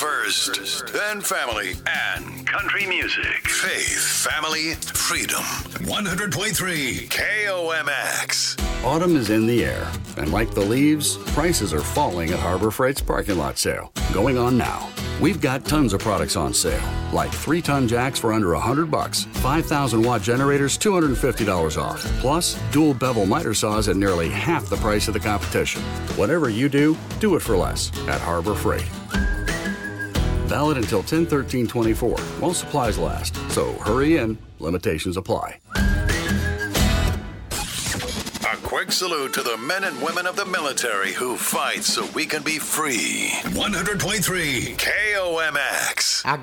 first, then family and country music. Faith, family, freedom. 100.3 KOMX. Autumn is in the air, and like the leaves, prices are falling at Harbor Freight's parking lot sale, going on now. We've got tons of products on sale, like 3-ton jacks for under $100, 5,000-watt generators, $250 off, plus dual bevel miter saws at nearly half the price of the competition. Whatever you do it for less at Harbor Freight. Valid until 10/13/24 while supplies last, so hurry in. Limitations apply. A quick salute to the men and women of the military who fight so we can be free. 100.3 KOMX.